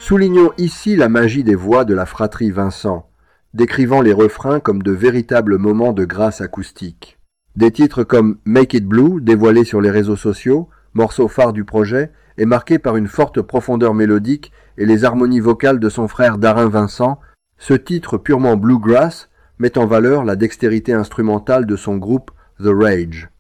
Soulignons ici la magie des voix de la fratrie Vincent, décrivant les refrains comme de véritables moments de grâce acoustique. Des titres comme Make It Blue, dévoilé sur les réseaux sociaux, morceau phare du projet, est marqué par une forte profondeur mélodique et les harmonies vocales de son frère Darin Vincent. Ce titre purement bluegrass met en valeur la dextérité instrumentale de son groupe The Rage.